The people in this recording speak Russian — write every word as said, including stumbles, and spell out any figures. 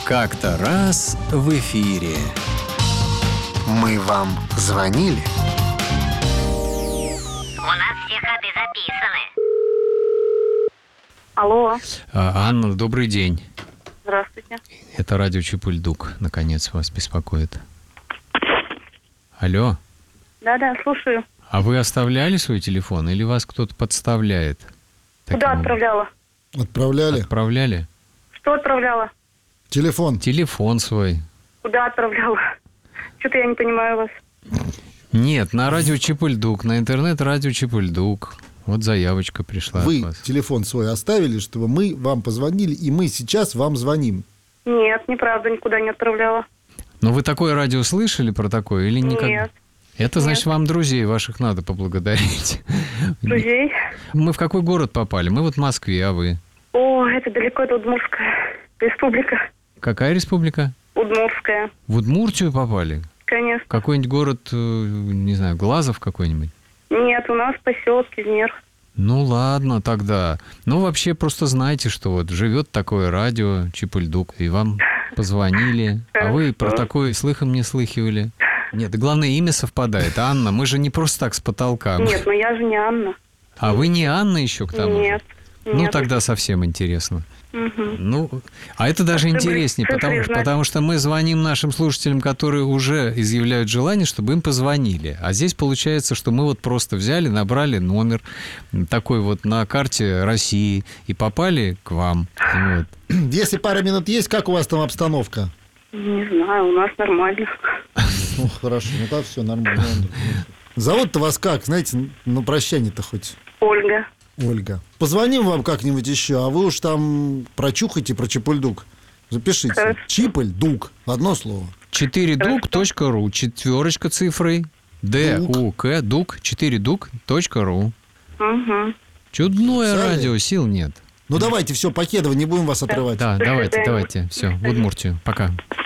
Как-то раз в эфире. Мы вам звонили? У нас все ходы записаны. Алло, А, Анна, добрый день. здравствуйте. Это радио Чипульдук, наконец, вас беспокоит. Алло, Да-да, слушаю. а вы оставляли свой телефон или вас кто-то подставляет? Куда Таким- отправляла? Отправляли? Отправляли? Что отправляла? Телефон. Телефон свой. Куда отправляла? Что-то я не понимаю вас. Нет, на радио Чипульдук, на интернет-радио Чипульдук. Вот заявочка пришла Вы от вас. телефон свой оставили, чтобы мы вам позвонили, и мы сейчас вам звоним. Нет, неправда, никуда не отправляла. Но вы такое радио слышали про такое или никак? Нет. Это значит, Нет. вам друзей ваших надо поблагодарить. Друзей? Мы в какой город попали? Мы вот в Москве, а вы? О, это далеко, это Удмуртская республика. Какая республика? Удмуртская, В Удмуртию попали? конечно. Какой-нибудь город, э, не знаю, Глазов какой-нибудь? Нет, у нас поселок Кизнер. Ну ладно тогда. Ну вообще просто знайте, что вот живет такое радио Чипульдук, и вам позвонили, а вы про Хорошо. такое слыхом не слыхивали. Нет, да главное, имя совпадает. Анна, мы же не просто так с потолка. Нет, но я же не Анна. А вы не Анна еще к тому же? Нет. Ну нет. тогда совсем интересно. Мгм. Ну, а это даже Цифры- интереснее, цифры потому, знать. потому что мы звоним нашим слушателям, которые уже изъявляют желание, чтобы им позвонили. А здесь получается, что мы вот просто взяли, набрали номер такой вот на карте России и попали к вам. Вот. Если пара минут есть, как у вас там обстановка? Не знаю, у нас нормально. Ну, хорошо, ну так все нормально. Зовут-то вас как? Знаете, на прощание-то хоть Ольга. Ольга. Позвоним вам как-нибудь еще, а вы уж там прочухайте про Чипульдук. Запишите. Хорошо. Чипульдук. Одно слово. четыре дук точка ру, четверочка цифрой, дук, дук, четыре дук точка ру. Угу. Чудное Записали? радио, сил нет. Ну давайте, все, Покедова, не будем вас отрывать. Да, До давайте, свидания. давайте, все, в Удмуртию, пока.